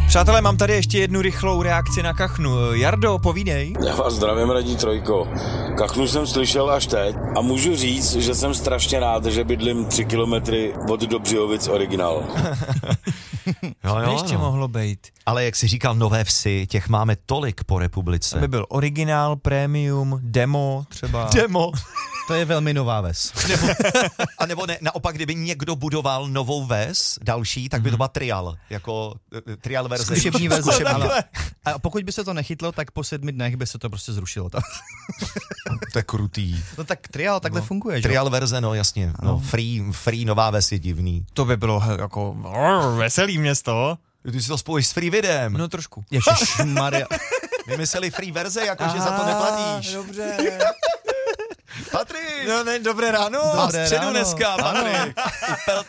Přátelé, mám tady ještě jednu rychlou reakci na kachnu. Jardo, povídej. Já vás zdravím, Radí Trojko. Kachnu jsem slyšel až teď a můžu říct, že jsem strašně rád, že bydlím 3 kilometry od Dobřihovic originál. Jo, ještě mohlo být. Ale jak jsi říkal, Nové Vsi, těch máme tolik po republice. Aby byl originál, premium, demo třeba. Demo. To je velmi nová ves. A nebo ne, naopak, kdyby někdo budoval novou ves, další, tak by to byla trial, jako trial verze. Zkušební verze. A pokud by se to nechytlo, tak po 7 dnech by se to prostě zrušilo. To je krutý. No tak trial takhle funguje, že? Trial verze, no jasně. No, free nová ves je divný. To by bylo jako veselý město. Ty si to spojíš s free videem. No trošku. Ježišmarja. Vymysleli free verze, jakože za to neplatíš. Dobře. Patrik! No ne, dobré ráno. Má středu dneska, Patrik.